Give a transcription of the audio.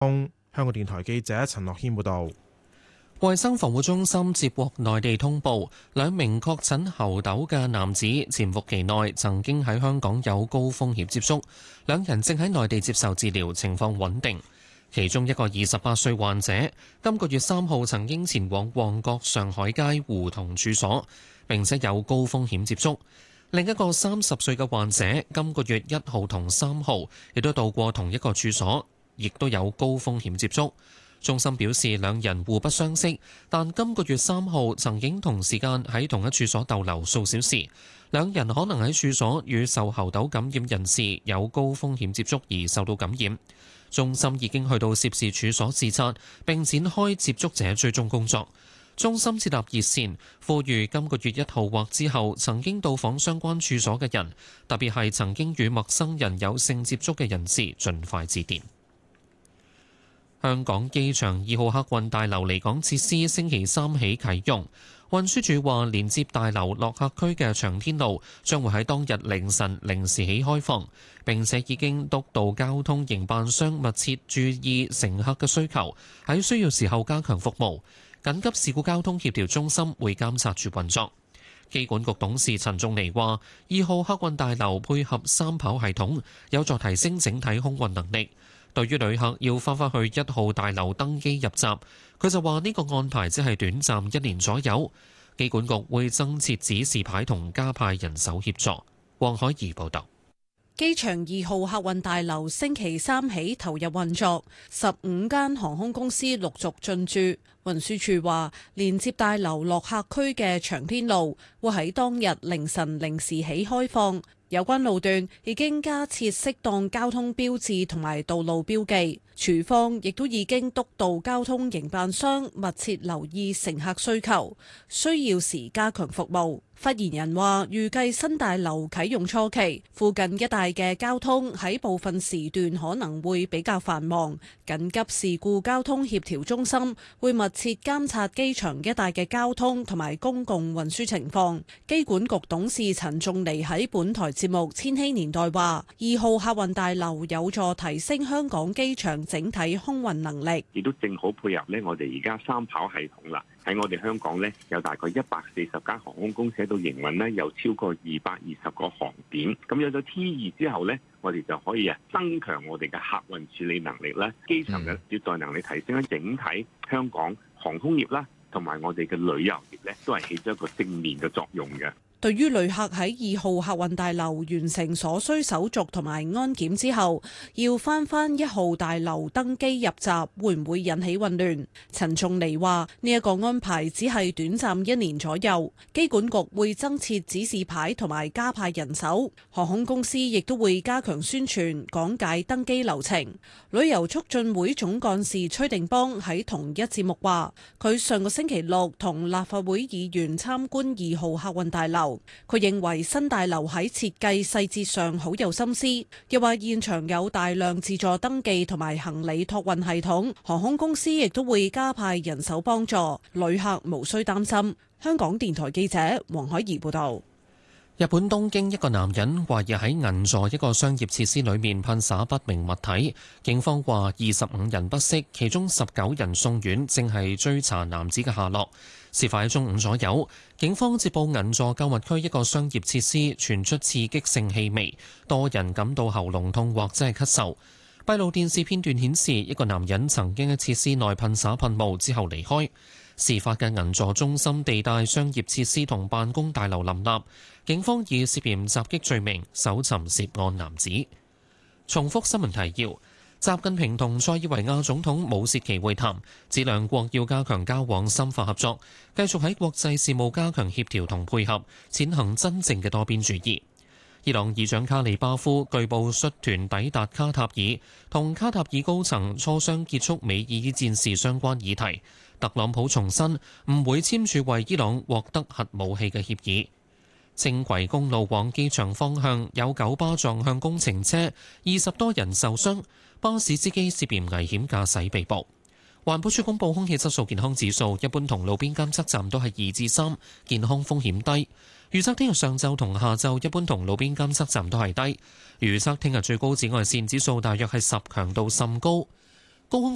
香港電台記者陳樂軒報導。 衛生防護中心接獲內地通報，兩名確診猴痘嘅男子潛伏期內曾經喺香港有高風險接觸，兩人正喺內地接受治療，情況穩定。其中一個28歲患者，今個月3號曾經前往旺角上海街胡同處所，並且有高風險接觸。另一個30歲嘅患者，今個月1號同3號亦都到過同一個處所，亦都有高風險接觸。中心表示，兩人互不相識，但今個月3號曾經同時間喺同一處所逗留數小時，兩人可能喺處所與受猴痘感染人士有高風險接觸而受到感染。中心已經去到涉事處所視察，並展開接觸者追蹤工作。中心設立熱線，呼籲今個月1號或之後曾經到訪相關處所嘅人，特別係曾經與陌生人有性接觸嘅人士，盡快致電。香港機場2號客運大樓離港設施星期三起啟用。運輸署話，連接大樓落客區嘅長天路將會喺當日凌晨0時起開放，並且已經督導交通營辦商密切注意乘客嘅需求，喺需要時候加強服務。緊急事故交通協調中心會監察住運作。機管局董事陳仲尼話，2號客運大樓配合三跑系統，有助提升整體空運能力。對於旅客要翻返去1號大樓登機入閘，佢就話呢個安排只係短暫1年左右。機管局會增設指示牌同加派人手協助。黃海怡報導。 機場2號客運大樓星期三起投入運作，15間航空公司陸續進駐。運輸署話，連接大樓落客區嘅長天路會喺當日凌晨0時起開放。有關路段已經加設適當交通標誌同埋道路標記，署方亦都已經督導交通營辦商密切留意乘客需求，需要時加強服務。發言人話，預計新大樓啟用初期，附近一帶嘅交通喺部分時段可能會比較繁忙。緊急事故交通協調中心會密切監察機場一帶嘅交通同埋公共運輸情況。機管局董事陳仲尼喺本台節目《千禧年代》話，2號客運大樓有助提升香港機場整體空運能力， 亦都正好配合我哋而家三跑系統啦。喺我哋香港有大概140間航空公司喺度營運，有超過220個航點。咁有咗 T2之後我哋就可以增強我哋嘅客運處理能力啦，機場嘅接待能力提升，整體香港航空業啦，同埋我哋嘅旅遊業都係起咗一個正面嘅作用嘅。 對於旅客喺2號客運大樓完成所需手續同埋安檢之後，要翻1號大樓登機入閘，會唔會引起混亂？陳仲尼話：呢一個安排只係短暫1年左右，機管局會增設指示牌同埋加派人手，航空公司亦都會加強宣傳講解登機流程。旅遊促進會總幹事崔定邦喺同一節目話：佢上個星期六同立法會議員參觀2號客運大樓。佢認為新大樓喺設計細節上好有心思，又話現場有大量自助登記同埋行李託運系統，航空公司亦都會加派人手幫助，旅客無需擔心。香港電台記者黃海怡報導。 日本東京一個男人懷疑喺銀座一個商業設施裏面噴灑不明物體，警方話25人不適，其中19人送院，正係追查男子嘅下落。事發喺中午左右，警方接報銀座購物區一個商業設施傳出刺激性氣味，多人感到喉嚨痛或者係咳嗽。閉路電視片段顯示，一個男人曾經喺設施內噴灑噴霧之後離開。事發嘅銀座中心地帶商業設施同辦公大樓林立，警方以涉嫌襲擊罪名搜尋涉案男子。重複新聞提要：習近平同塞爾維亞總統武契奇會談，指兩國要加強交往、深化合作，繼續喺國際事務加強協調同配合，踐行真正嘅多邊主義。伊朗議長卡里巴夫據報率團抵達卡塔爾，同卡塔爾高層磋商結束美伊戰事相關議題。特朗普重申唔會簽署為伊朗獲得核武器嘅協議。青葵公路往機場方向有九巴撞向工程車，20多人受傷，巴士司機涉嫌危險駕駛被捕。環保署公布空氣質素健康指數，一般同路邊監測站都係2至3，健康風險低。預測聽日上晝同下晝一般同路邊監測站都係低。預測聽日最高紫外線指數大約係10，強度甚高。高空